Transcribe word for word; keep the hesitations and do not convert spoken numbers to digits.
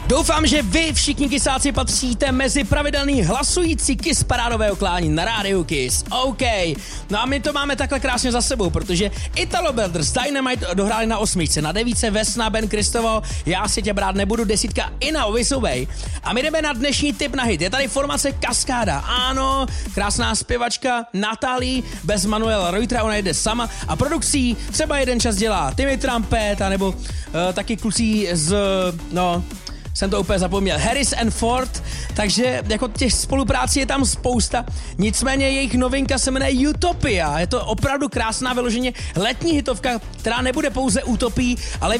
Doufám, že vy všichni kysáci patříte mezi pravidelný hlasující Kiss parádového klání na rádiu Kiss. OK. No a my to máme takhle krásně za sebou, protože Italo Brothers Dynamite dohráli na osmičce, na devíce Vesna, Ben Kristovo, Já si tě brát nebudu, desítka Ina Visovej. A my jdeme na dnešní tip na hit. Je tady formace Kaskáda. Ano, krásná zpěvačka Natalie, bez Manuela Reutera, ona jde sama a produkcí třeba jeden čas dělá Timmy Trumpet, anebo uh, taky kluci z, no... jsem to úplně zapomněl, Harris and Ford, takže jako těch spoluprácí je tam spousta, nicméně jejich novinka se jmenuje Utopia, je to opravdu krásná vyloženě letní hitovka, která nebude pouze utopií, ale